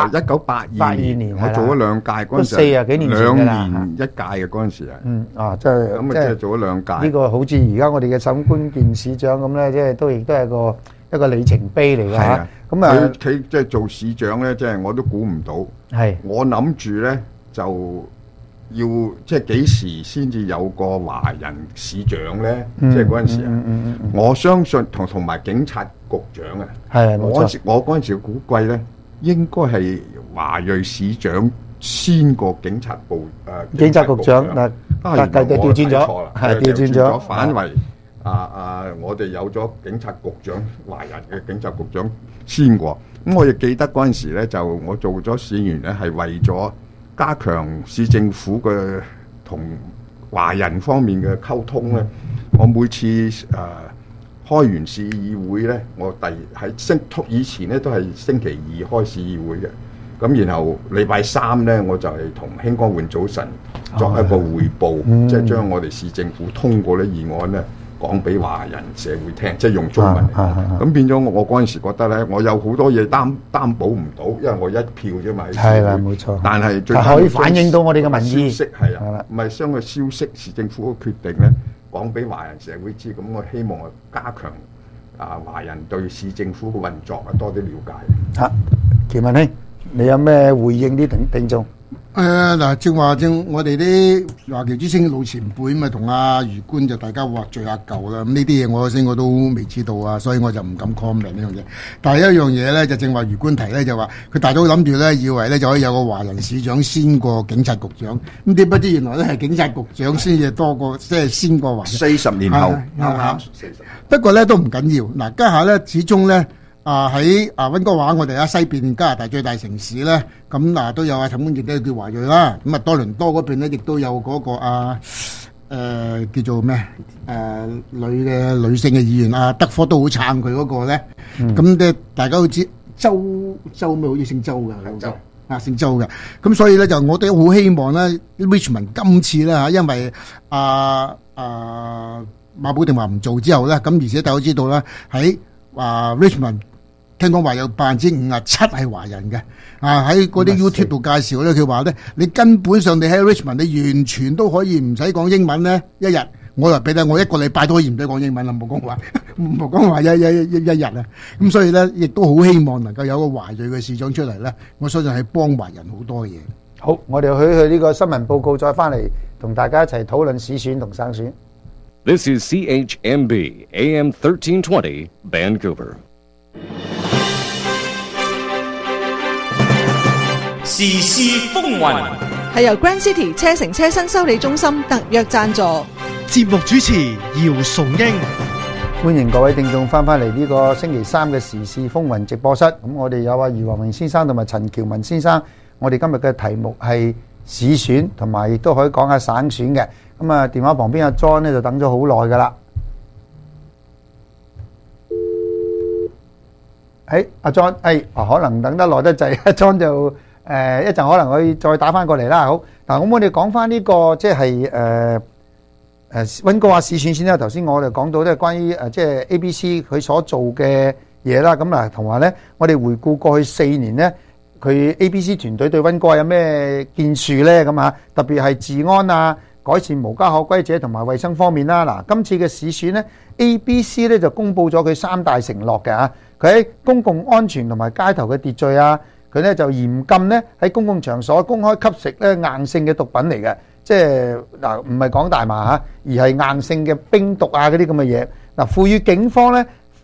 1982年，我做咗兩屆嗰陣時， 都40幾年前㗎啦， 兩年一屆嘅嗰陣時係。 即係咁啊，即係做咗兩屆。 呢個好似而家我哋嘅沈官健市長咁咧，即係亦都係一個里程碑嚟㗎嚇。咁啊， 佢即係做市長咧，即係我都估唔到。 係，我諗住咧就要即係幾時先至有個華人市長咧？即係嗰陣時啊，我相信同埋警察局長啊， 係冇錯。 我嗰陣時估計咧，應該係華裔市長先過警察部警察局長嗱，但係調轉咗，係調轉咗， 反為我哋有咗警察局長，華人嘅警察局長先過。咁我亦記得嗰陣時咧，就我做咗市議員咧，係為咗加強市政府嘅同華人方面嘅溝通咧。我每次開完市議會咧，我以前咧都係星期二開市議會嘅。咁然後禮拜三咧，我就係同興光換早晨作一個匯報，即係將我哋市政府通過啲議案咧，講俾華人社會聽，即係用中文嚟講。咁變咗我嗰陣時覺得咧，我有好多嘢擔保唔到，因為我一票啫嘛。 係啦，冇錯。 但係最可以反映到我哋嘅民意。 消息係啊，唔係將個消息市政府嘅決定咧講俾華人社會知。咁我希望我加強華人對市政府嘅運作多啲了解。 喬文兄，你有咩回應啲聽眾？ 嗱，正我哋啲華僑之星嘅老前輩咪同阿余官就大家話聚下舊啦。咁呢啲嘢我都未知道啊，所以我就唔敢 comment 呢樣嘢。但係一樣嘢咧，就正話余官提咧，就話佢大都諗住咧，以為咧就可以有個華人市長先過警察局長。咁點不知原來咧係警察局長先至多過，即係先過華人。 40年後啱。 不過咧都唔緊要。嗱，家下咧始終咧。喺溫哥華，我哋西邊加拿大最大城市咧，咁都有陳冠傑都叫華裔啦。咁多倫多嗰邊咧，亦都有嗰個叫做咩女性嘅議員德科都好撐佢嗰個咧。咁大家都知周咩好似姓周㗎，姓周嘅。咁所以咧就我哋好希望咧 Richmond 今次咧因為馬寶定話唔做之後咧，咁而且大家都知道啦喺Richmond。聽講話有57%係華人嘅，喺嗰啲 YouTube 度介紹咧，佢話咧，你根本上你喺 Richmond，你完全都可以唔使講英文咧，一日我話俾你，我一個禮拜都可以唔使講英文啦，冇講話一日啊！咁所以咧，亦都好希望能夠有個華裔嘅市長出嚟咧，我相信係幫華人好多嘢。 好，我哋去呢個新聞報告，再翻嚟同大家一齊討論市選同省選。 This is CHMB AM 1320 Vancouver。 時事風雲係由 Grand City 車城車身修理中心特約贊助。 節目主持姚崇英， 歡迎各位聽眾翻嚟呢個星期三嘅時事風雲直播室。咁我哋有余華明先生同埋陳喬文先生。我哋今日嘅題目係市選，同埋亦都可以講下省選嘅。咁電話旁邊阿 John 咧就等咗好耐噶啦。阿 John， 可能等得耐得滯，阿 John 就一陣可能可以再打翻過嚟啦。好，嗱，咁我哋講翻呢個即係溫哥華市選先啦。頭先我哋講到咧關於即係 ABC 佢所做嘅嘢啦。咁嗱，同埋咧，我哋回顧過去4年咧，佢 ABC 團隊對溫哥華有咩建樹咧？咁啊，特別係治安啊、改善無家可歸者同埋衛生方面啦。嗱，今次嘅市選咧 ，ABC 咧就公布咗佢3大承諾嘅嚇。佢喺公共安全同埋街頭嘅秩序啊，佢咧就嚴禁咧喺公共場所公開吸食咧硬性嘅毒品嚟嘅，即係嗱唔係講大麻嚇，而係硬性嘅冰毒啊嗰啲咁嘅嘢。嗱，賦予警方咧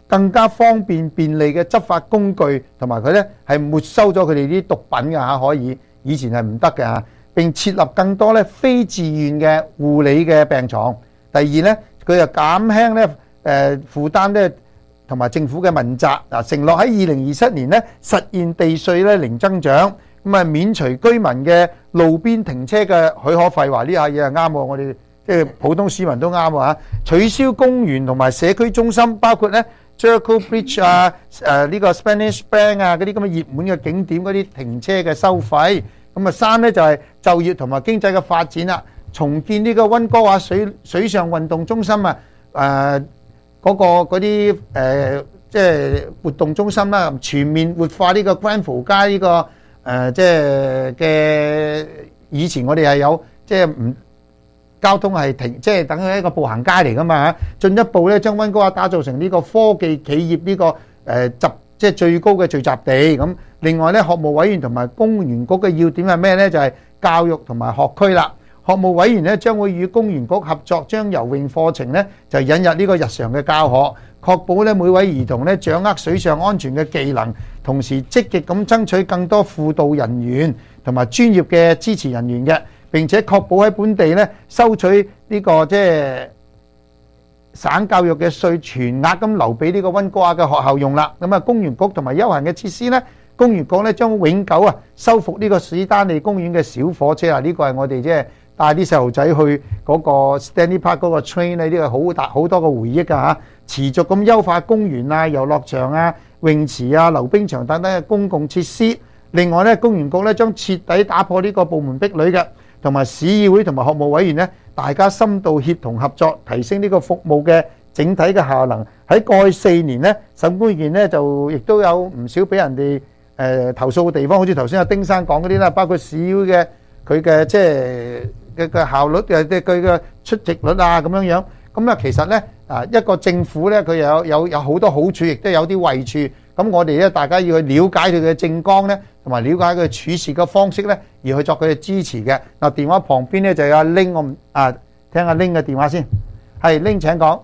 更加方便便利嘅執法工具，同埋佢咧係沒收咗佢哋啲毒品嘅嚇，可以以前係唔得嘅嚇。並設立更多咧非自願嘅護理嘅病床。第二咧，佢又減輕咧負擔咧，同埋政府嘅問責嗱，承諾喺2027年咧實現地稅咧零增長，咁啊免除居民嘅路邊停車嘅許可費。話呢下嘢係啱喎，我哋即係普通市民都啱喎嚇。取消公園同埋社區中心，包括咧 Jericho Bridge 啊、呢個 Spanish Bank 啊嗰啲咁嘅熱門嘅景點嗰啲停車嘅收費。咁啊三咧就係就業同埋經濟嘅發展啦，重建呢個溫哥華水上運動中心啊，嗰啲即係活動中心啦，全面活化呢個 Granville 街呢個即係嘅以前我哋係有即係唔交通係停，即係等於一個步行街嚟噶嘛嚇，進一步咧將溫哥華打造成呢個科技企業呢個即係最高嘅聚集地咁。另外咧，學務委員同埋公園局嘅要點係咩咧？就係教育同埋學區啦。學務委員咧將會與公園局合作，將游泳課程咧就引入呢個日常嘅教學，確保咧每位兒童咧掌握水上安全嘅技能，同時積極咁爭取更多輔導人員同埋專業嘅支持人員嘅，並且確保喺本地咧收取呢個即係省教育嘅稅全額咁留俾呢個溫哥華嘅學校用啦。咁啊，公園局同埋休閒嘅設施咧，公園局咧將永久修復呢個史丹利公園嘅小火車啊！呢個係我哋即係帶啲細路仔去嗰個 Stanley Park 嗰個 train 咧，呢個好多個回憶㗎嚇。持續咁優化公園啊、遊樂場啊、泳池啊、溜冰場等等嘅公共設施。另外咧，公園局咧將徹底打破呢個部門壁壘嘅，同埋市議會同埋學務委員咧，大家深度協同合作，提升呢個服務嘅整體嘅效能。喺過去4年咧，審判員咧就亦都有唔少俾人哋投訴嘅地方，好似頭先阿丁生講嗰啲啦，包括市議會嘅佢嘅即係嘅效率嘅，即係佢嘅出席率啊咁樣樣。咁啊，其實咧一個政府咧，佢有好多好處，亦都有啲壞處。咁我哋咧，大家要去了解佢嘅政綱咧，同埋了解佢處事嘅方式咧，而去作佢嘅支持嘅。嗱，電話旁邊咧就有阿 Ling， 我聽阿 Ling 嘅電話先。係 Ling 請講。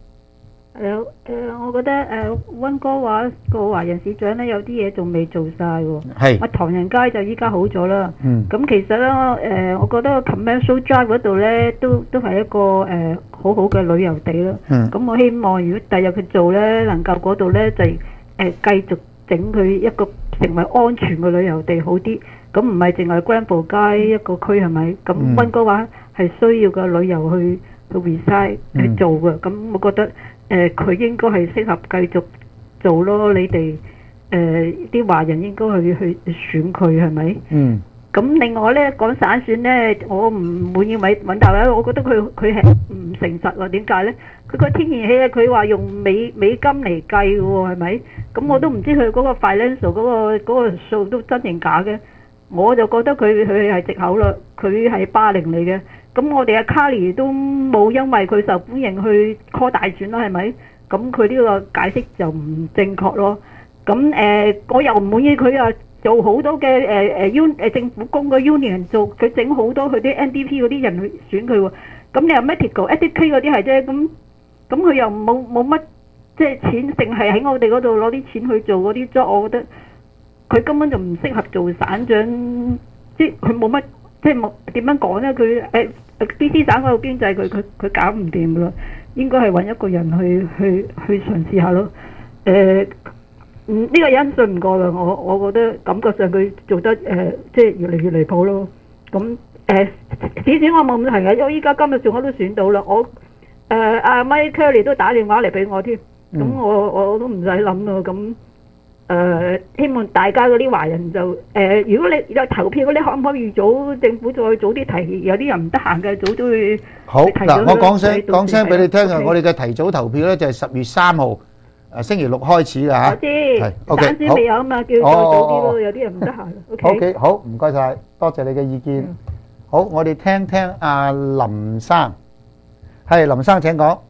我覺得溫哥華個華人市長咧有啲嘢仲未做晒喎。係。唐人街就依家好咗啦。咁其實咧，我覺得 Commercial Drive 嗰度咧都係一個好好嘅旅遊地啦。咁我希望如果第日佢做咧，能夠嗰度咧就繼續整佢一個成為安全嘅旅遊地好啲。咁唔係淨係 Granville 街一個區係咪？咁溫哥華係需要個旅遊去 reside 去做嘅。咁我覺得。佢應該係適合繼續做咯，你哋啲華人應該去選佢係咪？咁另外咧講省選咧，我唔滿意尹達咧，我覺得佢係唔誠實喎。點解咧？佢個天然氣咧，佢話用美金嚟計嘅喎，係咪？咁我都唔知佢嗰個 financial 嗰個數都真定假嘅。我就覺得佢係藉口啦，佢係霸凌嚟嘅。咁我哋阿 Carly 都冇因為佢受歡迎去 call 大選啦，係咪？咁佢呢個解釋就唔正確咯。咁我又唔滿意佢啊，做好多嘅政府工嘅 union 做，佢整好多佢啲 NDP 嗰啲人去選佢喎。咁你又 medical、educate 嗰啲係啫，咁佢又冇乜即係錢，淨係喺我哋嗰度攞啲錢去做嗰啲 job，我覺得佢根本就唔適合做省長，即係佢冇乜。即係冇點樣講咧？佢BC 省嗰個經濟佢搞唔掂噶啦，應該係揾一個人去嘗試下咯。呢個人信唔過啦，我覺得感覺上佢做得即係越嚟越離譜咯。咁市選我冇問題嘅，因為依家今日仲我都選到啦。我阿 Mike Curry 都打電話嚟俾我添，咁我都唔使諗咯。咁希望大家嗰啲華人就如果你有投票嗰啲，可唔可以預早政府再早啲提？有啲人唔得閒嘅，早都會好嗱。我講聲俾你聽啊！我哋嘅提早投票咧就係10月3號星期六開始㗎嚇。我知， 省選未有啊嘛，叫再早啲咯。有啲人唔得閒。 OK，好，唔該曬，多謝你嘅意見。好，我哋聽聽阿林生，係林生請講。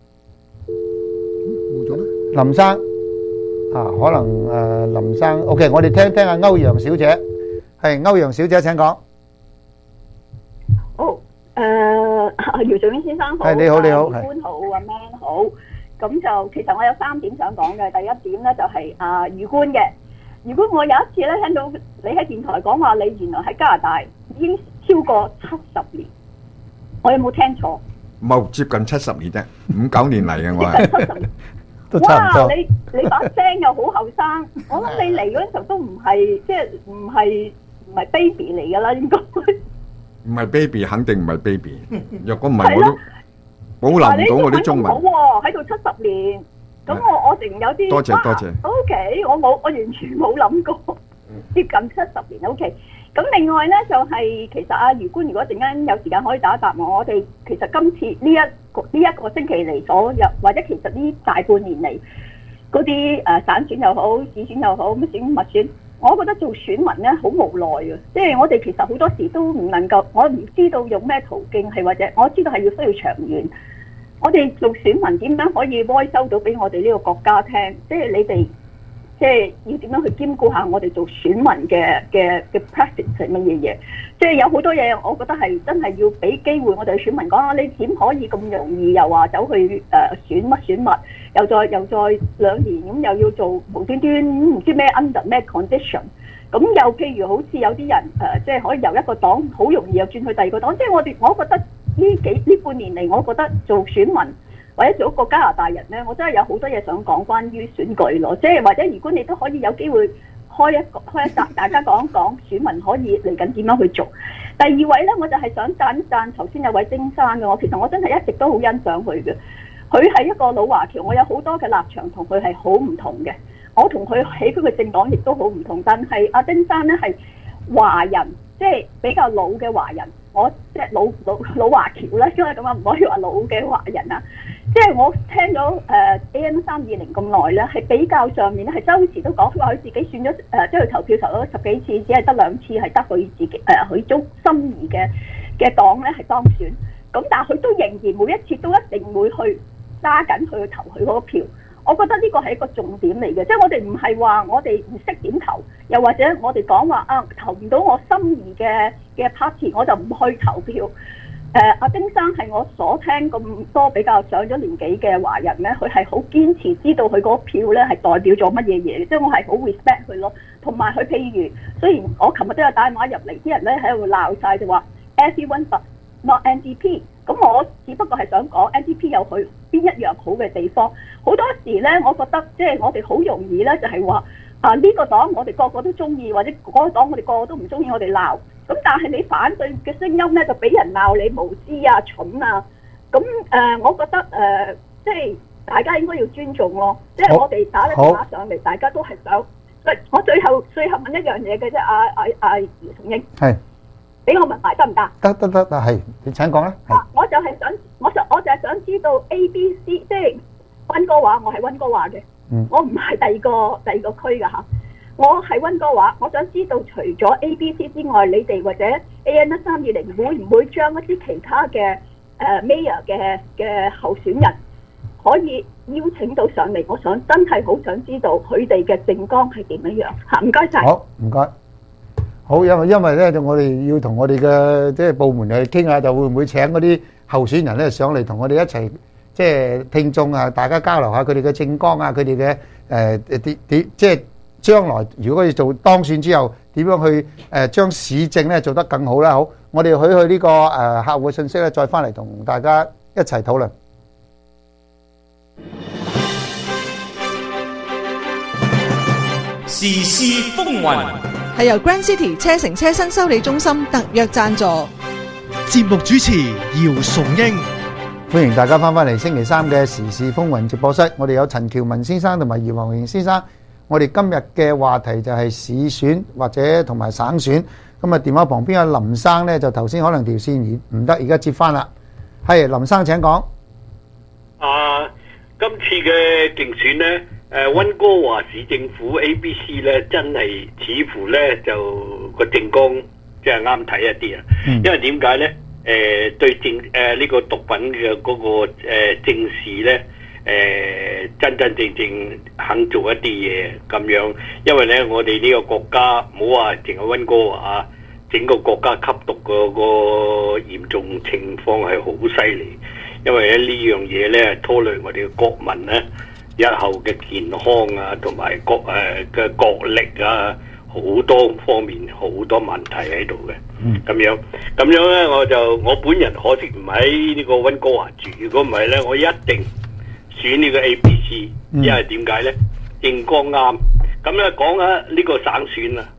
冇咗咩？林生。可能林生 ，OK， 我哋聽聽阿歐陽小姐，係歐陽小姐請講。 好，姚俊英先生好， 係你好， 官好，阿 Man 好。 咁就其實我有3點想講嘅。第一點咧就係余官嘅。如果我有一次咧聽到你喺電台講話，你原來喺加拿大已經超過70年，我有冇聽錯？ 冇，接近70年啫，59年嚟嘅我係。接近70年， 都差唔多。 哇！你把聲又好後生，我諗你嚟嗰陣時候都唔係即係唔係 baby 嚟㗎啦，應該。 唔係 baby， 肯定唔係 baby。若果唔係我都保留唔到我啲中文。 好喎，喺度70年，咁我成有啲多謝。 OK，我完全冇諗過接近70年 OK。咁另外咧就係其實余官，如果陣間有時間可以答一答我哋其實今次呢一個星期嚟所有，或者其實呢大半年嚟嗰啲省選又好、市選又好、乜選密選，我覺得做選民咧好無奈嘅，即係我哋其實好多時都唔能夠，我唔知道用咩途徑係，或者我知道係要需要長遠。我哋做選民點樣可以 voice 收到俾我哋呢個國家聽？即係你哋。即係要點樣去兼顧下我哋做選民嘅 practice 係乜嘢嘢？即係有好多嘢，我覺得係真係要俾機會我哋選民講下，你點可以咁容易又話走去選乜，又再2年咁又要做無端端唔知咩 under 咩 condition？ 咁又譬如好似有啲人即係可以由一個黨好容易又轉去第二個黨，即係我覺得呢半年嚟，我覺得做選民。或者做一個加拿大人咧，我真係有好多嘢想講關於選舉咯，即係或者如果你都可以有機會開一集，大家講一講選民可以嚟緊點樣去做。第2位咧，我就係想讚一讚頭先有位丁生嘅，其實我真係一直都好欣賞佢嘅。佢係一個老華僑，我有好多嘅立場同佢係好唔同嘅，我同佢起佢嘅政黨亦都好唔同，但係阿丁生咧係華人，即係比較老嘅華人，我即係老華僑啦，因為咁啊，唔可以話老嘅華人啊。即係我聽咗AM320咁耐咧，係比較上面咧，係周時都講話佢自己選咗即係佢投票投咗10幾次，只係得2次係得佢自己佢中心儀嘅黨咧係當選。咁但係佢都仍然每一次都一定會去揸緊去投佢嗰個票。我覺得呢個係一個重點嚟嘅，即係我哋唔係話我哋唔識點投，又或者我哋講話投唔到我心儀嘅 party， 我就唔去投票。阿丁生係我所聽咁多比較上咗年紀嘅華人咧，佢係好堅持知道佢嗰票咧係代表咗乜嘢嘢，即係我係好 respect 佢咯。同埋佢譬如，雖然我琴日都有打電話入嚟，啲人咧喺度鬧晒就話 everyone but not NDP， 咁我只不過係想講 NDP 有佢邊一樣好嘅地方。好多時咧，我覺得即係我哋好容易咧就係話呢個黨我哋個個都中意，或者嗰個黨我哋個個都唔中意，我哋鬧。咁但係你反對嘅聲音咧，就俾人鬧你無知啊、蠢啊。咁我覺得即係大家應該要尊重咯。即係我哋打電話上嚟，大家都係想。我最後問一樣嘢嘅啫，阿余崇英。係。俾我問埋得唔得？ 得，係，你請講啦。 我就係想知道 ABC， 即係溫哥華，我係溫哥華嘅，我唔係第二個區㗎嚇。我係溫哥華，我想知道除咗 ABC 之外，你哋或者 AM320會唔會將一啲其他嘅Mayor 嘅候選人可以邀請到上嚟？我真係好想知道佢哋嘅政綱係點樣樣嚇。唔該晒。好， 唔該。好，因為咧，我哋要同我哋嘅即係部門去傾下，就會唔會請嗰啲候選人咧上嚟同我哋一齊即係聽眾啊，大家交流下佢哋嘅政綱啊，佢哋嘅即係。將來如果要做當選之後，點樣去將市政咧做得更好啦？好，我哋去呢個客戶嘅信息咧，再翻嚟同大家一齊討論。 時事風雲係由 Grand City 車城車新修理中心特約贊助。 節目主持姚崇英， 歡迎大家翻嚟星期3嘅時事風雲直播室。我哋有陳喬文先生同埋姚宏榮先生。我哋今日嘅話題就係市選或者同埋省選。咁啊，電話旁邊有林生咧，就頭先可能條線唔得，而家接翻啦。係林生請講。 今次嘅競選咧，溫哥華市政府 ABC 咧，真係似乎咧就個政綱即係啱睇一啲啊。因為點解咧？對呢個毒品嘅嗰個正視咧。真正肯做一啲嘢咁樣，因為咧我哋呢個國家唔好話淨係溫哥華，整個國家吸毒嗰個嚴重情況係好犀利。 因為呢樣嘢咧拖累我哋嘅國民咧日後嘅健康啊，同埋嘅國力啊，好多方面好多問題喺度嘅。咁樣咧，我本人可惜唔喺呢個溫哥華住，如果唔係咧，我一定選呢個 ABC，因為點解咧？政綱啱。咁咧講下呢個省選啊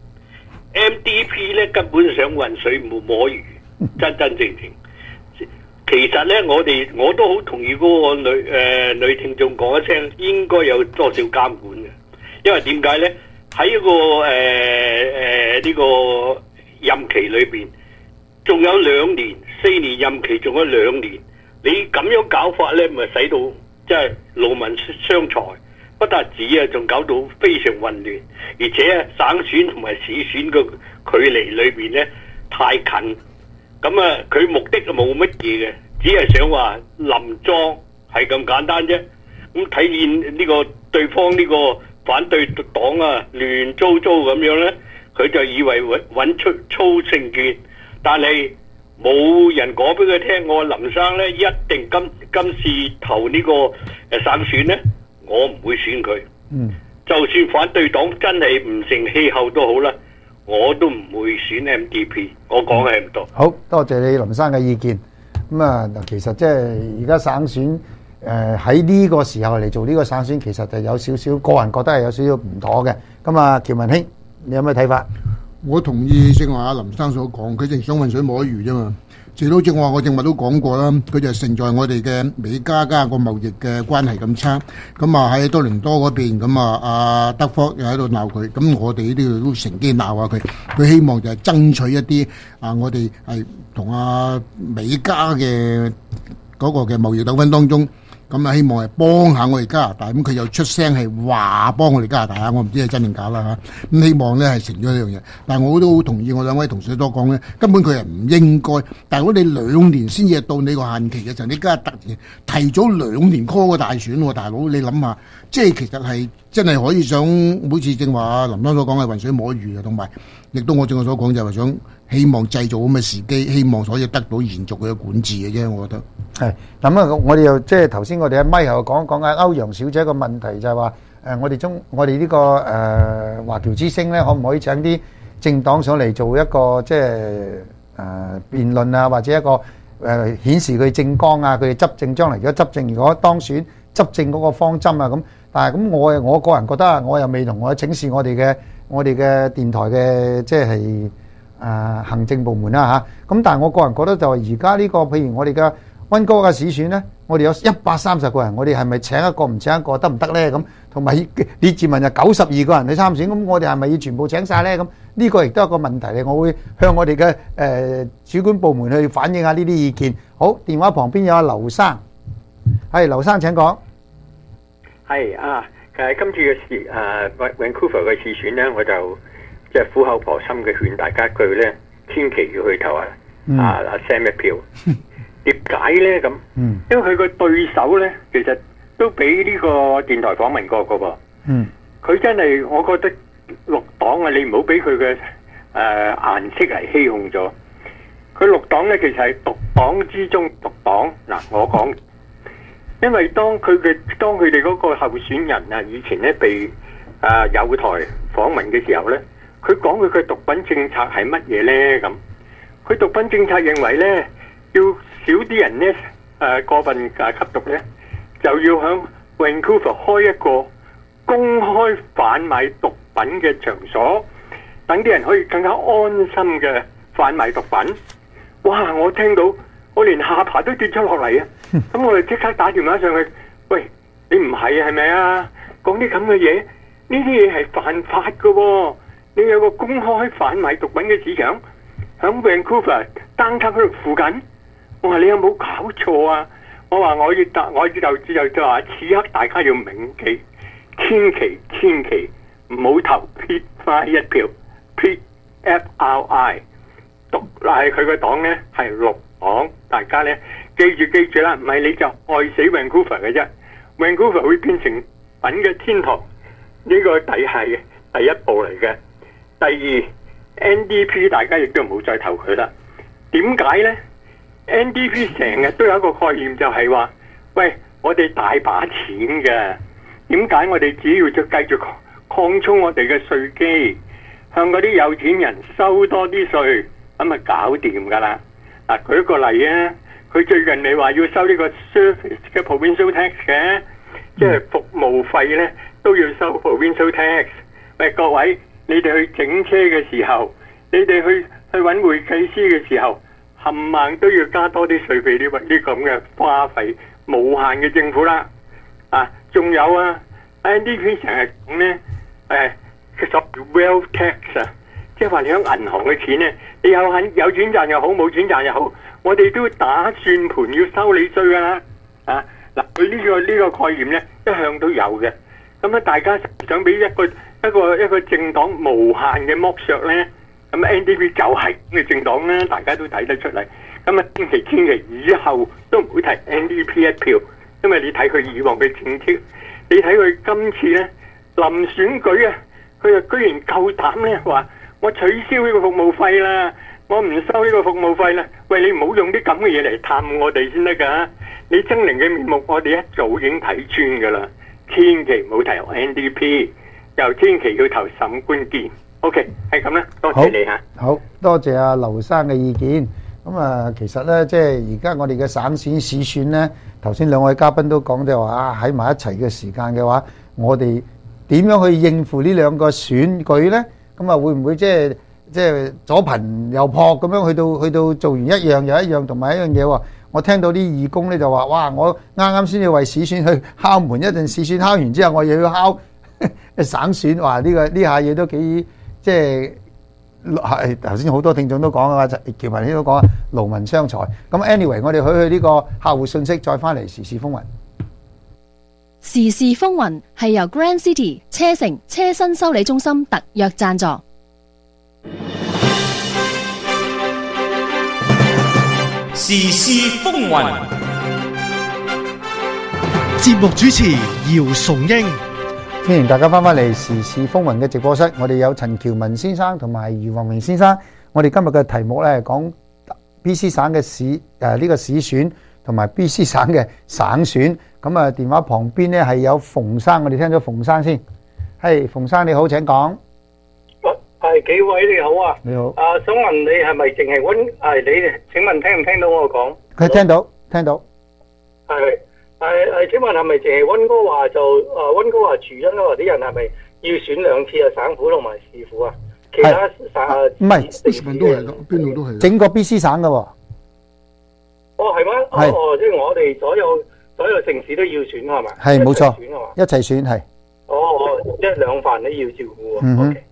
，MDP 咧根本上渾水摸魚，真正。其實咧，我都好同意嗰個女聽眾講一聲，應該有多少監管嘅，因為點解咧？喺一個呢個任期裏邊，仲有2年，4年任期仲有2年，你咁樣搞法咧，咪使到即係勞民傷財，不但止啊，仲搞到非常混亂，而且省選同埋市選嘅距離裏邊咧太近，咁啊佢目的就冇乜嘢嘅，只係想話連莊係咁簡單啫。咁體現呢個對方呢個反對黨啊亂糟糟咁樣咧，佢就以為揾出操勝券，但係冇人講俾佢聽，我林生咧一定今次投呢個省選咧，我唔會選佢。就算反對黨真係唔成氣候都好啦，我都唔會選 MDP。我講係唔多。 好多謝你林生嘅意見。咁啊，其實即係而家省選喺呢個時候嚟做呢個省選，其實就有少少個人覺得係有少少唔妥嘅。咁啊，喬文兄，你有咩睇法？ 我同意正話阿林生所講，佢淨想混水摸魚啫嘛。直到正話我正話都講過啦，佢就勝在我哋嘅美加個貿易嘅關係咁差，咁啊喺多倫多嗰邊，咁啊阿德福又喺度鬧佢，咁我哋呢度都乘機鬧下佢，佢希望就係爭取一啲我哋係同阿美加嘅嗰個嘅貿易糾紛當中。咁啊，希望係幫下我哋加拿大，咁佢又出聲係話幫我哋加拿大啊！我唔知係真定假啦嚇。咁希望咧係成咗呢樣嘢，但係我都好同意我兩位同事所講咧，根本佢係唔應該。但係如果你2年先至到你個限期嘅時候，你家突然提早2年 call 個大選喎，大佬你諗下，即係其實係真係可以想，好似正話林生所講嘅混水摸魚啊，同埋亦都我正話所講就係想希望製造咁嘅時機，希望所以得到延續佢嘅管治嘅啫，我覺得。係咁啊！我哋又即係頭先我哋喺咪後講緊歐陽小姐個問題就係話我哋呢個華僑之星咧，可唔可以請啲政黨上嚟做一個即係辯論啊，或者一個顯示佢政綱啊，佢哋執政將來如果執政，如果當選執政嗰個方針啊咁。但係咁我個人覺得我又未同我請示我哋嘅電台嘅即係行政部門啦嚇。咁但係我個人覺得就係而家呢個譬如我哋嘅溫哥嘅市選咧，我哋有130個人，我哋係咪請一個唔請一個得唔得咧？咁同埋列治文就92個人去參選，咁我哋係咪要全部請晒咧？咁呢個亦都係一個問題嚟，我會向我哋嘅主管部門去反映下呢啲意見。好，電話旁邊有阿劉生，係劉生請講。 係今次嘅Vancouver 嘅市選咧，我就即係苦口婆心嘅勸大家一句咧，千祈要去投阿 Sam 一票。點解咧咁？因為佢個對手咧，其實都俾呢個電台訪問過噶噃。佢真係，我覺得綠黨啊，你唔好俾佢嘅顏色係欺哄咗。佢綠黨咧，其實係獨黨之中獨黨。嗱，我講，因為當佢哋嗰個候選人啊，以前咧被友台訪問嘅時候咧，佢講佢嘅毒品政策係乜嘢咧？咁佢毒品政策認為咧，要少啲人咧過分吸毒咧，就要響 Vancouver 開一個公開販賣毒品嘅場所，等啲人可以更加安心嘅販賣毒品。哇！我聽到我連下巴都跌咗落嚟啊！咁我哋即刻打電話上去，喂，你唔係係咪啊？講啲咁嘅嘢，呢啲嘢係犯法㗎喎！你有個公開販賣毒品嘅市場響 Vancouver downtown嗰度附近。我話你有冇搞錯啊？我話我就話此刻大家要銘記，千祈唔好投 Pete 一票 ，Pete FRI， 獨係佢個黨咧係綠黨，大家咧記住啦，唔係你就愛死 Vancouver 嘅啫 ，Vancouver 會變成品嘅天堂，呢個係第一步嚟嘅。第二 NDP 大家亦都唔好再投佢啦。點解咧？ NDP 成日都有一個概念就係話，喂，我哋大把錢嘅，點解我哋只要就繼續擴充我哋嘅稅基，向嗰啲有錢人收多啲稅，咁咪搞掂噶啦？嗱，舉一個例啊，佢最近你話要收呢個 service 嘅 provincial tax 嘅，即係服務費咧都要收 provincial tax。喂，各位，你哋去整車嘅時候，你哋去揾會計師嘅時候，冚唪都要加多啲稅俾呢咁嘅花費無限嘅政府啦。啊，仲有啊 ，NDP 成日講咧，叫做 wealth tax 啊，即係話你喺銀行嘅錢咧，你有錢賺又好，冇錢賺又好，我哋都打算盤要收你稅噶啦。啊，嗱，佢呢個概念咧一向都有嘅。咁啊，大家想俾一個政黨無限嘅剝削咧，咁 NDP 就係咁嘅政黨啦，大家都睇得出嚟。咁啊，千祈以後都唔會提 NDP 一票，因為你睇佢以往嘅政績，你睇佢今次咧臨選舉啊，佢又居然夠膽咧話我取消呢個服務費啦，我唔收呢個服務費啦。喂，你唔好用啲咁嘅嘢嚟探我哋先得㗎，你猙獰嘅面目我哋一早已經睇穿㗎啦。千祈唔好提 NDP， 又千祈要投沈冠健。OK， 係咁啦，多謝你嚇。 好多謝阿劉生嘅意見。咁啊，其實咧，即係而家我哋嘅省選市選咧，頭先兩位嘉賓都講就話啊，喺埋一齊嘅時間嘅話，我哋點樣去應付呢兩個選舉咧？咁啊，會唔會即係左貧右撲咁樣去到做完一樣又一樣，同埋一樣嘢喎？我聽到啲義工咧就話：哇！我啱啱先要為市選去敲門，一陣市選敲完之後，我又要敲省選。哇！呢下嘢都幾即係頭先好多聽眾都講啊，喬文軒都講啊，勞民傷財。咁 anyway， 我哋去呢個客戶信息，再翻嚟時事風雲。 時事風雲係由 Grand City 車城車身修理中心特約贊助。 時事風雲， 節目主持姚崇英， 歡迎大家翻返嚟時事風雲嘅直播室。我哋有陳喬文先生同埋余宏明先生。我哋今日嘅題目咧係講 BC 省嘅呢個市選同埋 BC 省嘅省選。咁啊，電話旁邊咧係有馮生，我哋聽咗馮生先。係馮生你好，請講。 係，幾位你好啊！ 你好。 想問你係咪淨係你？請問聽唔聽到我講？ 佢聽到，聽到。 請問係咪淨係溫哥華溫哥華住溫哥華啲人係咪要選兩次啊？省府同埋市府啊？其他省唔係， 都係咯，邊度都係。 整個 BC 省噶喎。 哦，係咩？哦，即係我哋所有城市都要選係嘛？ 係，冇錯。一齊選係。 哦，即係兩份都要照顧啊。OK。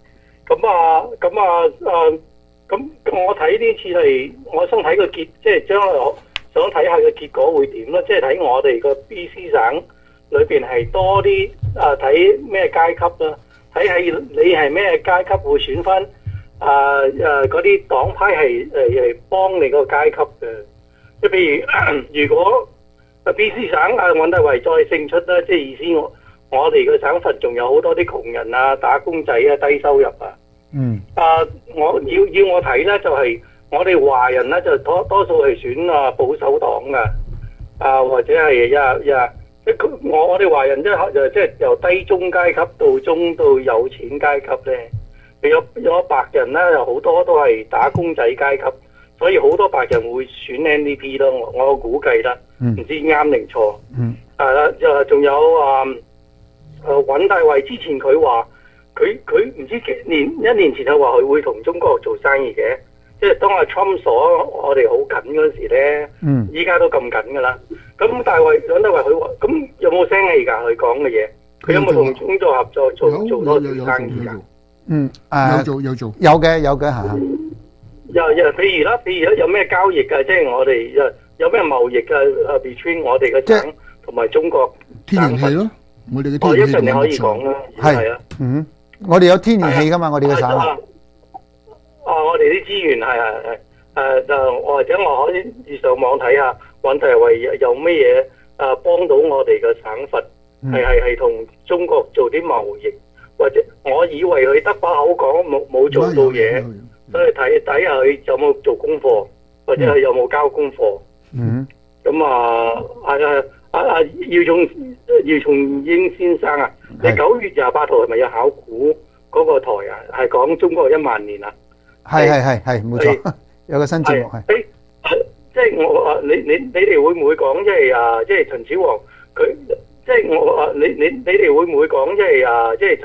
咁我睇呢次係，我想睇個結，即係將來我想睇下個結果會點咯。即係睇我哋個 BC 省裏邊係多啲睇咩階級啦，睇係你係咩階級會選翻嗰啲黨派係幫你個階級嘅。即係譬如果BC 省尹大維再勝出啦，即係意思我哋嘅省份仲有好多啲窮人啊、打工仔啊、低收入啊。我要我睇咧，就係我哋華人咧就多數係選保守黨嘅，或者係我哋華人即係由低中階級到中到有錢階級咧，有白人咧，有好多都係打工仔階級，所以好多白人會選 NDP 咯。我估計啦，唔知啱定錯。仲有尹大維之前佢話。佢唔知一年前就話佢會同中國做生意嘅，即係當阿 Trump 鎖我哋好緊嗰陣時咧，依家都咁緊噶啦。咁尹大維佢話，咁有冇聲氣㗎？佢講嘅嘢，佢有冇同中國合作做多啲生意㗎？ 有做， 有嘅嚇。 譬如有咩交易㗎？即係我哋有咩貿易㗎？between 我哋嘅省同埋中國天然氣咯，我哋嘅天然氣。 一陣你可以講啦，係啊。 我哋有天然氣噶嘛，我哋嘅省。 我哋啲資源係或者我可以上網睇下，尹大維有咩嘢幫到我哋嘅省份，係同中國做啲貿易，或者我以為佢得把口講冇做到嘢，所以睇下佢有冇做功課。 或者係有冇交功課？ 嗯。 咁姚松英先生啊，你9月28號係咪有考古嗰個台啊？係講中國10000年啊？ 係冇錯，有個新節目係。 即係我話你哋會唔會講即係秦始皇佢即係我話你哋會唔會講即係